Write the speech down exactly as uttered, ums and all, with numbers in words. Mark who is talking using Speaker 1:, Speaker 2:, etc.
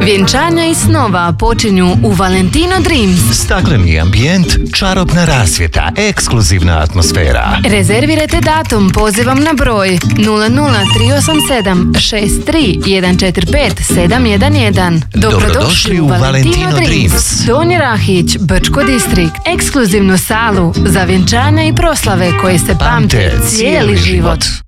Speaker 1: Vjenčanja i snova počinju u Valentino Dreams.
Speaker 2: Stakleni ambijent, čarobna rasvjeta, ekskluzivna atmosfera.
Speaker 1: Rezervirajte datum pozivom na broj nula nula tri osam sedam šest tri jedan četiri pet sedam jedan jedan.
Speaker 2: Dobrodošli u Valentino Dreams.
Speaker 1: Donji Rahić, Brčko distrikt. Ekskluzivnu salu za vjenčanja i proslave koje se pamte cijeli život.